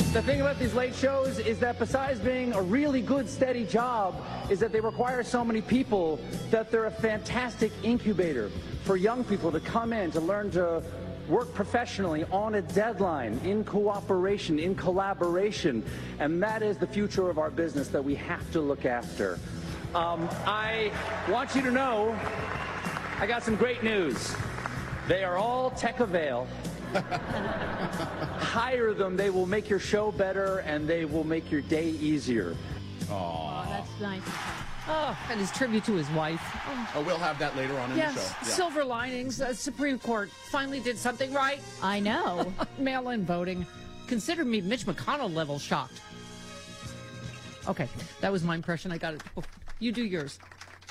The thing about these late shows is that besides being a really good, steady job, is that they require so many people that they're a fantastic incubator for young people to come in, to learn to work professionally on a deadline, in cooperation, in collaboration. And that is the future of our business that we have to look after. I want you to know, I got some great news. They are all tech avail. Hire them. They will make your show better, and they will make your day easier. Oh, that's nice. Oh, and his tribute to his wife. Oh, we'll have that later on in the show. Yes, silver linings. Supreme Court finally did something right. I know. Mail-in voting. Consider me Mitch McConnell level shocked. Okay, that was my impression. I got it. Oh, you do yours.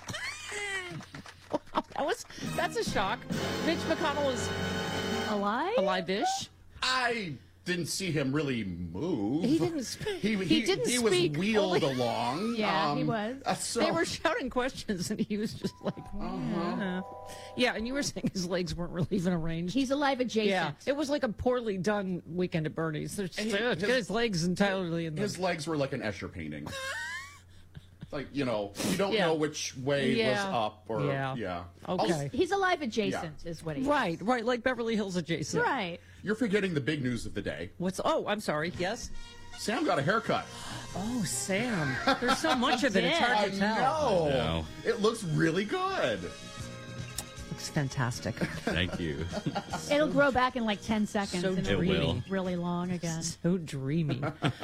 That's a shock. Mitch McConnell is alive? Alive-ish. I didn't see him really move. He didn't speak. He was wheeled along. Yeah, he was. So. They were shouting questions, and he was just like, yeah. And you were saying his legs weren't really even arranged. He's alive adjacent. Yeah, it was like a poorly done Weekend at Bernie's. His legs entirely in there. His legs were like an Escher painting. Like, you don't know which way was up or, Okay. He's alive adjacent is what he is. Right, like Beverly Hills adjacent. Right. You're forgetting the big news of the day. I'm sorry, yes? Sam got a haircut. Oh, Sam. There's so much of it, it's hard to tell. I know. It looks really good. Looks fantastic. Thank you. It'll grow back in like 10 seconds. So and dreamy. it'll be really long again. So dreamy.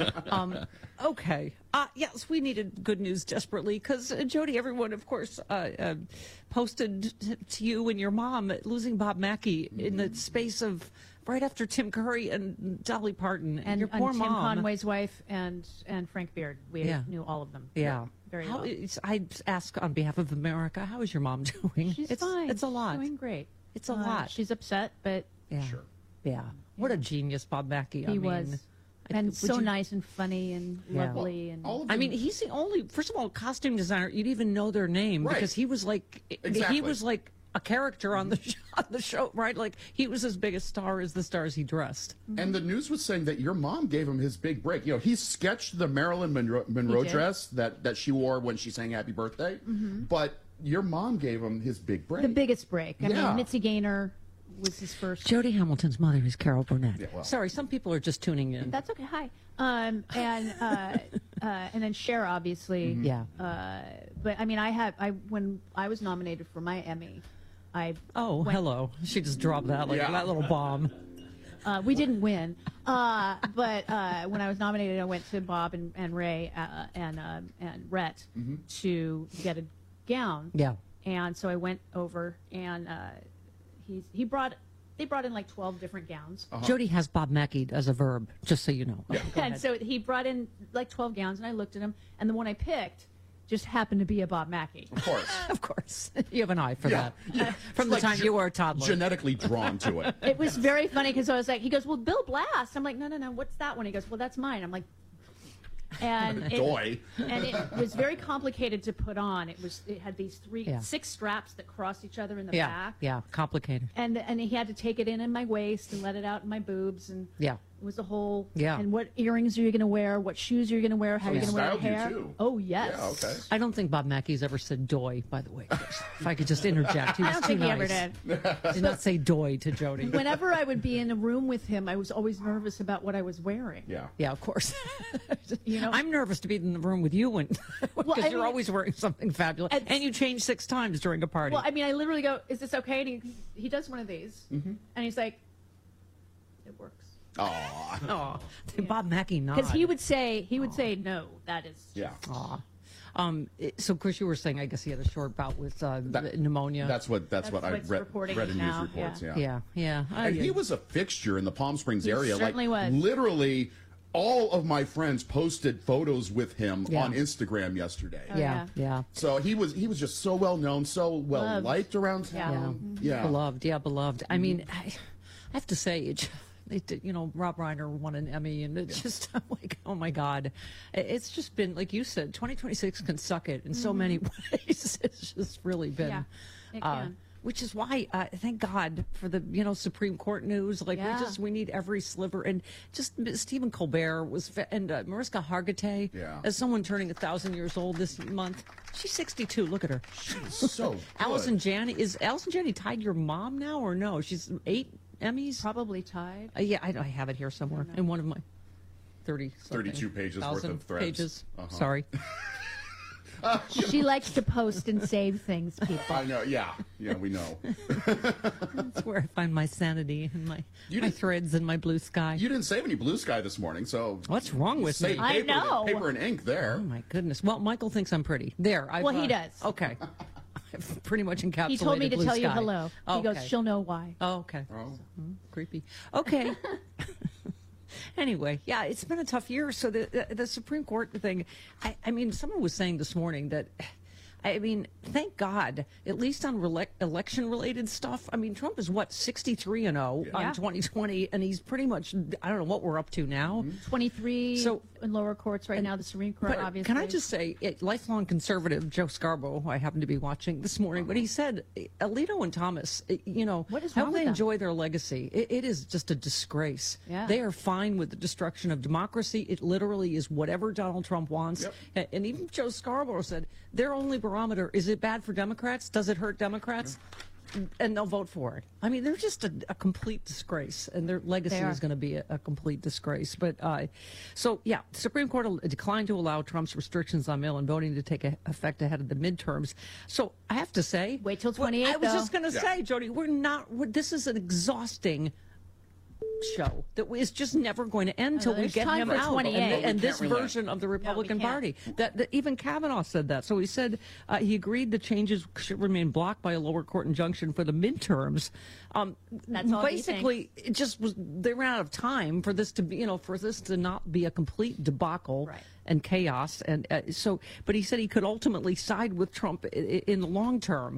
Okay. Yes, we needed good news desperately because, Jody, everyone, of course, posted to you and your mom losing Bob Mackie in the space of right after Tim Curry and Dolly Parton. And your poor Tim mom. Conway's wife and Frank Beard. We knew all of them. Yeah. Very well. I ask on behalf of America, how is your mom doing? She's fine. It's a lot. She's doing great. It's a lot. She's upset, but Sure. Yeah. What a genius Bob Mackie. He was. And so nice and funny and lovely. Well, and I mean, he's the only, first of all, costume designer, you'd even know their name because he was like, Exactly. he was like a character on the show, right? Like he was as big a star as the stars he dressed. And the news was saying that your mom gave him his big break. He sketched the Marilyn Monroe dress that she wore when she sang Happy Birthday, but your mom gave him his big break. the biggest break. I Yeah. mean, Mitzi Gaynor was his first. Jody Hamilton's mother is Carol Burnett. Yeah, well. Sorry, some people are just tuning in. That's okay. Hi. And then Cher, obviously. Yeah. But I mean, when I was nominated for my Emmy, hello. She just dropped that like that little bomb. We didn't win, but when I was nominated, I went to Bob and Ray and Rhett to get a gown. Yeah. And so I went over, and they brought in like 12 different gowns. Jody has Bob Mackie as a verb, just so you know. Yeah. And so he brought in like 12 gowns, and I looked at them, and the one I picked just happened to be a Bob Mackie. Of course. Of course. You have an eye for that. Yeah. From the Like time you were a toddler. Genetically drawn to it. It was very funny because I was like, he goes, well, Bill Blast. I'm like, no, what's that one? He goes, well, that's mine. I'm like, and Doy. And it was very complicated to put on. It had these 6 straps that crossed each other in the back. Yeah, complicated. And he had to take it in my waist and let it out in my boobs, and it was a whole. Yeah. And what earrings are you going to wear? What shoes are you going to wear? How are you going to wear your styled you, hair? too. Oh yes. Yeah, okay. I don't think Bob Mackey's ever said doy, by the way. If I could just interject. He was I don't too think he nice. ever did. Did not say doy to Jody. Whenever I would be in a room with him, I was always nervous about what I was wearing. Yeah. Yeah, of course. You know? I'm nervous to be in the room with you because I you're mean- always wearing something fabulous. And you change 6 times during a party. Well, I mean, I literally go, "Is this okay?" And he does one of these, and he's like, "It works." Aw. Bob Mackey not. Because he would say, "No, that is." Yeah. Aw. So, Chris, you were saying, I guess he had a short bout with pneumonia. That's what I what's read reporting in news now, reports. yeah. Yeah. And he was a fixture in the Palm Springs area. certainly was. Literally, all of my friends posted photos with him on Instagram yesterday. Oh, yeah. So he was just so well known, so well liked around town. Yeah. Beloved. I mean, I have to say, Rob Reiner won an Emmy, and it's just, I'm like, oh my God. It's just been, like you said, 2026 can suck it in so many ways. It's just really been. Yeah, it can. which is why thank God for the Supreme Court news. Like Yeah. we need every sliver, and just Stephen Colbert and Mariska Hargitay, as someone turning 1,000 years old this month. She's 62. Look at her. She's so good. Allison Janney tied your mom now or no? She's 8 Emmys. Probably tied. Yeah, I have it here somewhere in one of my 32 pages worth of threads. Pages. Sorry. She likes to post and save things, people. I know. Yeah, we know. That's where I find my sanity and my threads and my blue sky. You didn't save any blue sky this morning, so what's wrong with me? saved I know. paper and ink there. Oh my goodness. Well, Michael thinks I'm pretty. There. Well, he does. Okay. I've pretty much encapsulated. He told me to blue tell you sky. hello. He goes, Okay. she'll know why. Oh, okay. Oh. Creepy. Okay. Anyway, yeah, it's been a tough year. So the Supreme Court thing, I mean, someone was saying this morning that, I mean, thank God, at least on election-related stuff. I mean, Trump is, 63-0 on 2020, and he's pretty much, I don't know what we're up to now. 23 So- in lower courts right now, the Supreme Court, But obviously. can I just say, lifelong conservative Joe Scarborough, who I happen to be watching this morning, but he said, Alito and Thomas, What is how wrong they with them? enjoy their legacy. It is just a disgrace. Yeah. They are fine with the destruction of democracy. It literally is whatever Donald Trump wants. And even Joe Scarborough said, their only barometer, is it bad for Democrats? Does it hurt Democrats? And they'll vote for it. I mean, they're just a complete disgrace, and their legacy is going to be a complete disgrace. But so, yeah, the Supreme Court declined to allow Trump's restrictions on mail-in voting to take effect ahead of the midterms. So I have to say, Wait till 28, I was though. just going to say, Jody, this is an exhausting show that is just never going to end until we there's get time him for out. 28. And We this can't relent. version of the Republican can't. Party, that even Kavanaugh said that. So he said he agreed the changes should remain blocked by a lower court injunction for the midterms. That's all he basically, it just was. They ran out of time for this to be, for this to not be a complete debacle. Right. And chaos, and but he said he could ultimately side with Trump in the long term.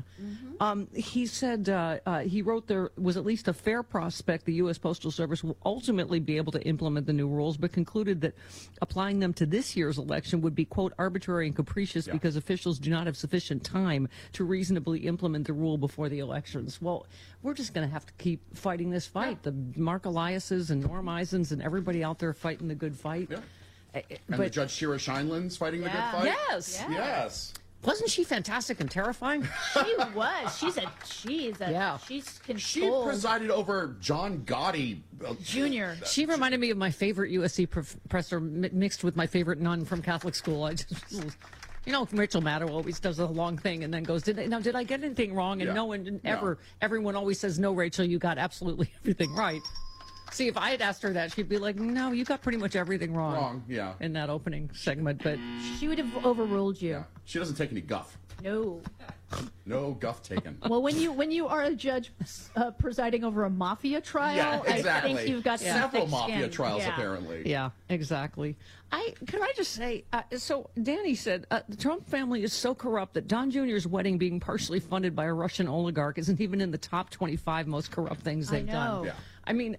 He said he wrote there was at least a fair prospect the U.S. Postal Service will ultimately be able to implement the new rules, but concluded that applying them to this year's election would be, quote, arbitrary and capricious because officials do not have sufficient time to reasonably implement the rule before the elections. Well, we're just going to have to keep fighting this fight. The Mark Eliases and Norm Eisens and everybody out there fighting the good fight. Yeah. And the Judge Shira Scheinlein's fighting the good fight? Yes. Yeah. Yes. Wasn't she fantastic and terrifying? She was. She's Yeah. She's She controlled. presided over John Gotti. Junior. She reminded me of my favorite USC professor mixed with my favorite nun from Catholic school. I just, Rachel Maddow always does a long thing and then goes, did I get anything wrong? And Yeah. no one No. everyone always says, no, Rachel, you got absolutely everything right. See, if I had asked her that, she'd be like, no, you got pretty much everything wrong. Wrong, yeah. In that opening segment, but She would have overruled you. Yeah. She doesn't take any guff. No. No guff taken. Well, when you are a judge presiding over a mafia trial, Yeah, exactly. I think you've got some Several thick mafia skin. trials, Yeah. apparently. yeah, exactly. Could I just say, so Danny said the Trump family is so corrupt that Don Jr.'s wedding being partially funded by a Russian oligarch isn't even in the top 25 most corrupt things they've done. know. Yeah. I mean,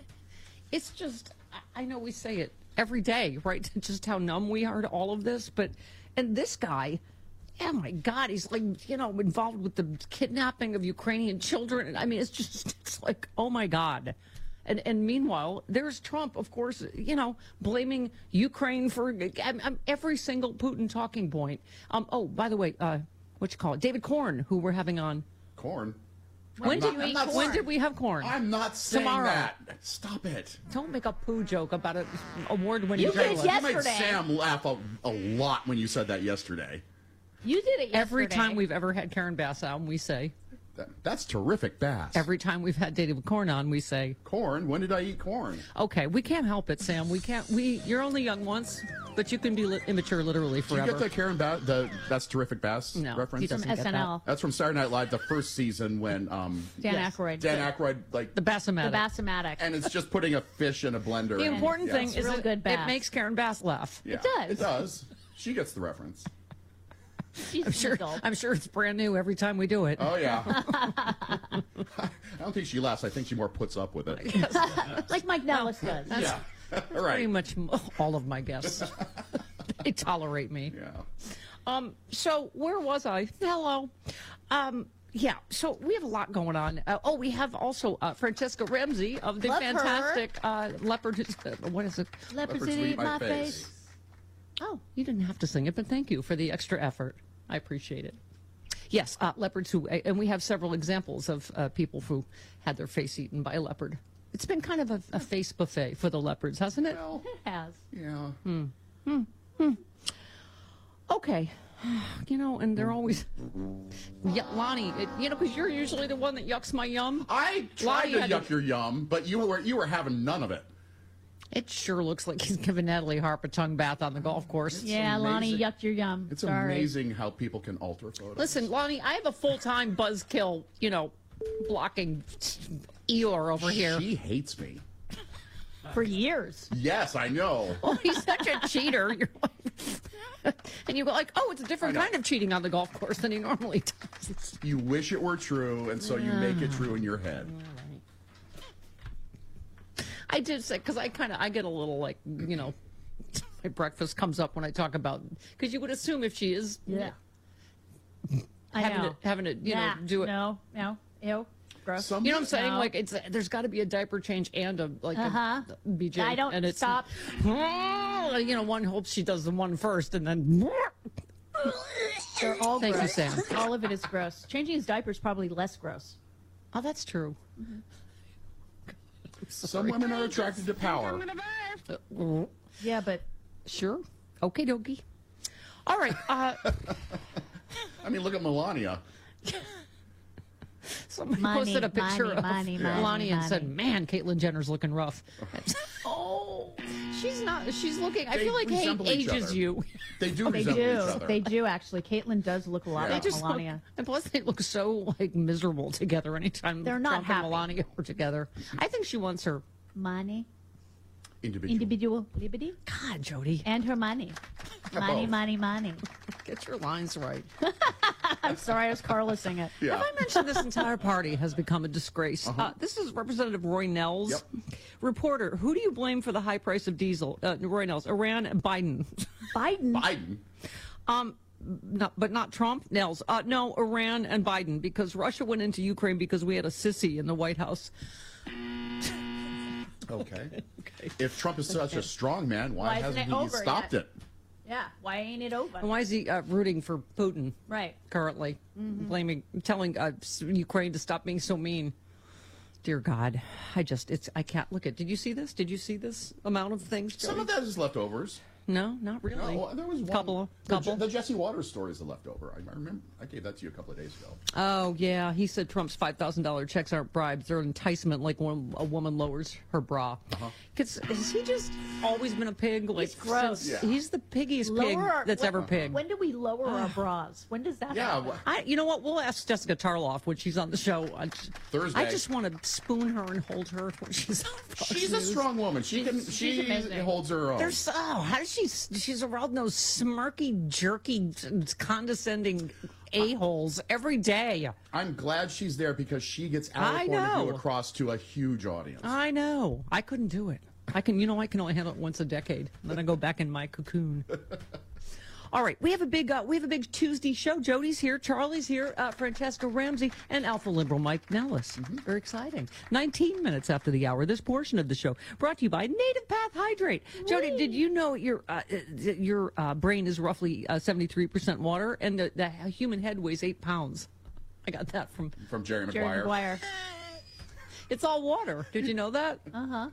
it's just, I know we say it every day, right? Just how numb we are to all of this. And this guy, oh my God, he's like, involved with the kidnapping of Ukrainian children. I mean, it's like, oh my God. And meanwhile, there's Trump, of course, blaming Ukraine for every single Putin talking point. Oh, by the way, what you call it? David Corn, who we're having on. Corn. When did we have corn? I'm not saying Tomorrow. that. Stop it. Don't make a poo joke about an award-winning You did journalist. yes- You made Yesterday. Sam laugh a lot when you said that yesterday. You did it yesterday. Every time we've ever had Karen Bass on, we say. That's terrific bass. Every time we've had David Corn on, we say. Corn? When did I eat corn? Okay, we can't help it, Sam. We can't. You're only young once, but you can be immature literally Do you forever. get the Karen Bass, that's terrific bass No, reference? he doesn't From get that. SNL. That's from Saturday Night Live, the first season when Dan Yes. Aykroyd. Dan Aykroyd, like, The Bassomatic. The Bassomatic. and it's just putting a fish in a blender. The and- important yeah. thing is real that good it Bass. makes Karen Bass laugh. Yeah, It does. It does. She gets the reference. She's an adult. I'm sure it's brand new every time we do it. Oh, yeah. I don't think she laughs. I think she more puts up with it. Like Mike Nellis does. Yeah. All Pretty right. much all of my guests. They tolerate me. Yeah. So where was I? Hello. Yeah, so we have a lot going on. We have also Francesca Ramsey of the Love her. fantastic Leopard. What is it? Leopards Leopards eat eat my my face. face. Oh, you didn't have to sing it, but thank you for the extra effort. I appreciate it. Yes, leopards who, and we have several examples of people who had their face eaten by a leopard. It's been kind of a face buffet for the leopards, hasn't it? Well, It has. yeah. Okay. And they're always, yeah, Lonnie, because you're usually the one that yucks my yum. I tried Lonnie to had yuck your yum, but you were having none of it. It sure looks like he's giving Natalie Harp a tongue bath on the golf course. Yeah, Lonnie amazing. yucked your yum. It's Sorry. amazing how people can alter photos. Listen, Lonnie, I have a full-time buzzkill, blocking Eeyore over here. She hates me. For years. Yes, I know. Oh, he's such a cheater. You're like, and you go like, oh, it's a different I know. kind of cheating on the golf course than he normally does. You wish it were true, and so you make it true in your head. I did say, because I get a little like, my breakfast comes up when I talk about, because you would assume if she is Yeah. I know. having to Yeah. do it. No. Ew. Gross. Some- You know what I'm saying? No. Like there's got to be a diaper change and a BJ. I don't and it's, stop. One hopes she does the one first, and then. They're all Thank you, gross. Sam. All of it is gross. Changing his diaper is probably less gross. Oh, that's true. Some women are attracted to power. Yeah, but Sure. Okie dokie. All right. I mean, look at Melania. Somebody Money, posted a picture money, of money, Lonnie and money. said, "Man, Caitlyn Jenner's looking rough." Oh, she's not. She's looking. I They feel like hate resemble each ages other. you. They do they resemble each do. other. They do actually. Caitlyn does look a lot Yeah. like Just look, Melania. and plus they look so like miserable together anytime They're not Trump happy. and Melania are together. I think she wants her. Money, Individual. individual liberty, God, Jody, and her money. Money, both. money, money. get your lines right. I'm sorry, I was Carlosing it. Yeah. Have I mentioned this entire party has become a disgrace? This is Representative Roy Nels. Yep. Reporter, who do you blame for the high price of diesel? Roy Nels, Iran, Biden. Biden. Biden. But not Trump. Nels. No, Iran and Biden, because Russia went into Ukraine because we had a sissy in the White House. Okay. If Trump is such a strong man, Why why isn't hasn't it he over stopped yet? it? Yeah. Why ain't it over? And why is he rooting for Putin Right. currently? Telling Ukraine to stop being so mean. Dear God, I can't look at. Did you see this? Did you see this amount of things? Some Jody? of that is leftovers. No, not really. No, there was one. Couple. The Jesse Waters story is a leftover. I remember. I gave that to you a couple of days ago. Oh yeah, he said Trump's $5,000 checks aren't bribes; they're enticement, like when a woman lowers her bra. Because has he just always been a pig? Like He's gross. since- Yeah. He's the piggiest pig that's ever pig. When do we lower our bras? When does that Yeah. happen? You know what? We'll ask Jessica Tarloff when she's on the show. Thursday. I just want to spoon her and hold her when she's on Fox She's a News. strong woman. She amazing. holds her own. They're so, how does she's around those smirky, jerky, condescending a-holes every day. I'm glad she's there because she gets our I point of view know. across to a huge audience. I know. I couldn't do it. I can only handle it once a decade. Then I go back in my cocoon. All right, we have a big Tuesday show. Jody's here, Charlie's here, Francesca Ramsey, and Alpha Liberal Mike Nellis. Very exciting. 19 minutes after the hour, this portion of the show brought to you by Native Path Hydrate. Jody, did you know your brain is roughly 73% water, and the human head weighs 8 pounds? I got that from. Jerry Jerry Maguire. Maguire. It's all water. Did you know that?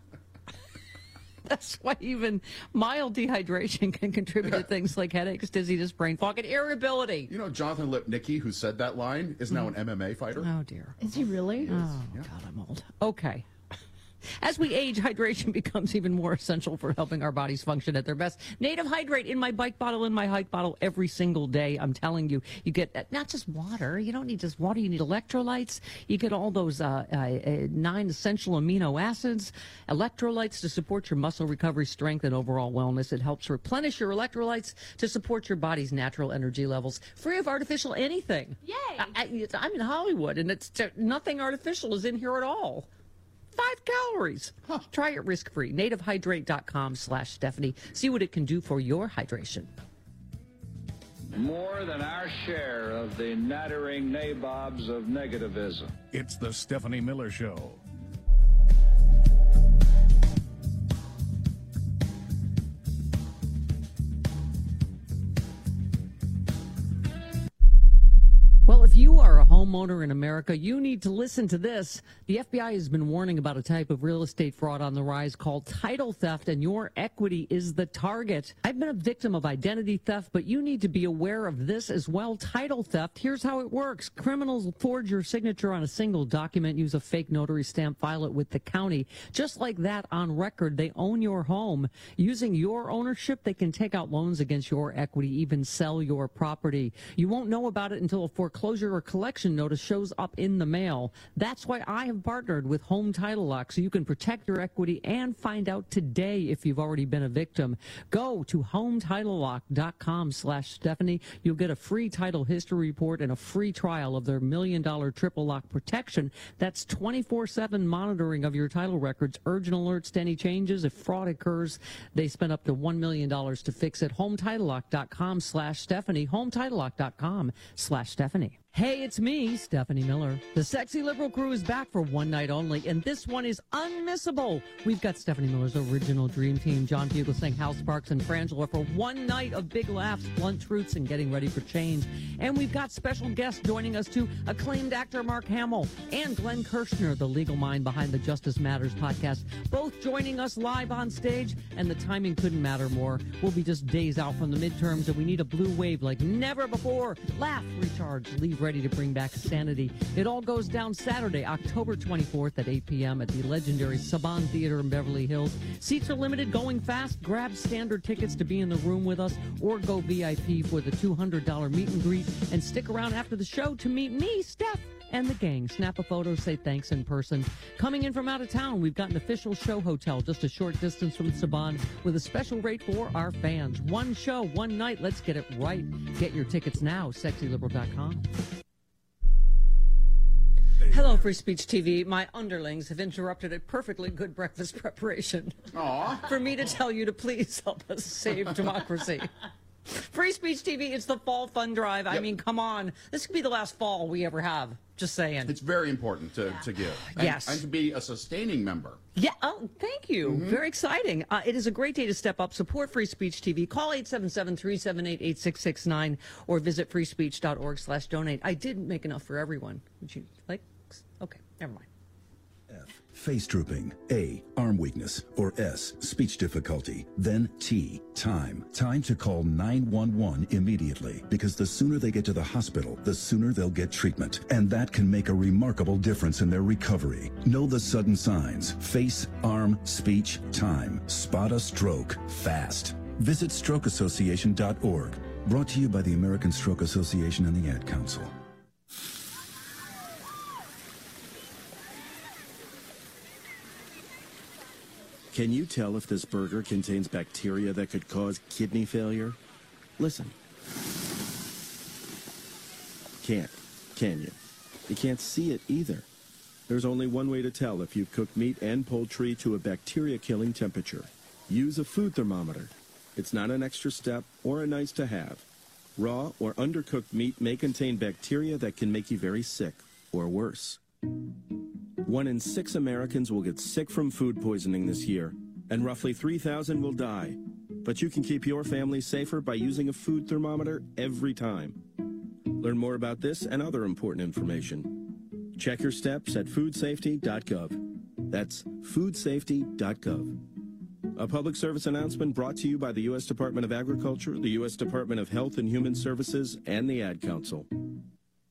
That's why even mild dehydration can contribute to things like headaches, dizziness, brain fog, and irritability. You know, Jonathan Lipnicki, who said that line, is now an MMA fighter. Oh, dear. Is he really? Oh, God, I'm old. Okay. As we age, hydration becomes even more essential for helping our bodies function at their best. Native Hydrate in my bike bottle, in my hike bottle, every single day. I'm telling you, you get not just water. You don't need just water. You need electrolytes. You get all those 9 essential amino acids, electrolytes to support your muscle recovery, strength, and overall wellness. It helps replenish your electrolytes to support your body's natural energy levels, free of artificial anything. Yay! I'm in Hollywood, and nothing artificial is in here at all. 5 calories. Try it risk-free. NativeHydrate.com/Stephanie. See what it can do for your hydration. more than our share of the nattering nabobs of negativism. It's the Stephanie Miller Show. Well, if you are a homeowner in America, you need to listen to this. The FBI has been warning about a type of real estate fraud on the rise called title theft, and your equity is the target. I've been a victim of identity theft, but you need to be aware of this as well. Title theft, here's how it works. Criminals forge your signature on a single document, use a fake notary stamp, file it with the county. Just like that, on record, they own your home. Using your ownership, they can take out loans against your equity, even sell your property. You won't know about it until a foreclosure or collection notice shows up in the mail. That's why I have partnered with Home Title Lock, so you can protect your equity and find out today if you've already been a victim. Go to HomeTitleLock.com/Stephanie. You'll get a free title history report and a free trial of their $1 million triple lock protection. That's 24/7 monitoring of your title records, urgent alerts to any changes. If fraud occurs, they spend up to $1 million to fix it. HomeTitleLock.com/Stephanie. HomeTitleLock.com/Stephanie. Hey, it's me, Stephanie Miller. The Sexy Liberal Crew is back for one night only, and this one is unmissable. We've got Stephanie Miller's original dream team, John Fugelsang, Hal Sparks, and Frangela for one night of big laughs, blunt truths, and getting ready for change. And we've got special guests joining us too, acclaimed actor Mark Hamill and Glenn Kirshner, the legal mind behind the Justice Matters podcast, both joining us live on stage, and the timing couldn't matter more. We'll be just days out from the midterms, and we need a blue wave like never before. Laugh, recharge, leave ready to bring back sanity. It all goes down Saturday, October 24th at 8 p.m. at the legendary Saban Theater in Beverly Hills. Seats are limited, going fast. Grab standard tickets to be in the room with us, or go VIP for the $200 meet and greet, and stick around after the show to meet me, Steph, and the gang. Snap a photo, say thanks in person. Coming in from out of town, we've got an official show hotel just a short distance from Saban with a special rate for our fans. One show, one night. Let's get it right. Get your tickets now, sexyliberal.com. Hello, Free Speech TV. My underlings have interrupted a perfectly good breakfast preparation for me to tell you to please help us save democracy. Free Speech TV, it's the fall fund drive. Yep. I mean, come on. This could be the last fall we ever have. Just saying. It's very important to give. And, yes. And to be a sustaining member. Yeah. Oh, thank you. Mm-hmm. Very exciting. It is a great day to step up. Support Free Speech TV. Call 877-378-8669 or visit freespeech.org/donate. I didn't make enough for everyone. Would you like? Okay, never mind. F, face drooping. A, arm weakness. Or S, speech difficulty. Then T, time. Time to call 911 immediately, because the sooner they get to the hospital, the sooner they'll get treatment. And that can make a remarkable difference in their recovery. Know the sudden signs. Face, arm, speech, time. Spot a stroke fast. Visit strokeassociation.org. Brought to you by the American Stroke Association and the Ad Council. Can you tell if this burger contains bacteria that could cause kidney failure? Listen. Can't, can you? You can't see it either. There's only one way to tell if you've cooked meat and poultry to a bacteria-killing temperature. Use a food thermometer. It's not an extra step or a nice to have. Raw or undercooked meat may contain bacteria that can make you very sick, or worse. 1 in 6 Americans will get sick from food poisoning this year, and roughly 3,000 will die. But you can keep your family safer by using a food thermometer every time. Learn more about this and other important information. Check your steps at foodsafety.gov. That's foodsafety.gov. A public service announcement brought to you by the U.S. Department of Agriculture, the U.S. Department of Health and Human Services, and the Ad Council.